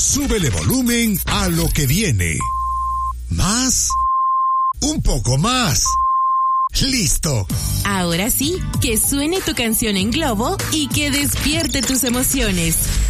súbele volumen a lo que viene. Más. Un poco más. ¡Listo! Ahora sí, que suene tu canción en globo y que despierte tus emociones.